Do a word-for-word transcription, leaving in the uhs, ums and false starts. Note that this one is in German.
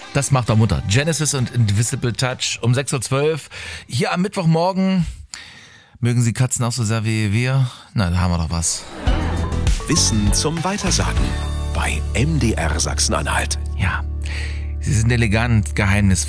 Das macht doch Mutter. Genesis und Invisible Touch um sechs Uhr zwölf. Hier am Mittwochmorgen. Mögen Sie Katzen auch so sehr wie wir? Na, da haben wir doch was. Wissen zum Weitersagen bei M D R Sachsen-Anhalt. Ja, Sie sind elegant, geheimnisvoll.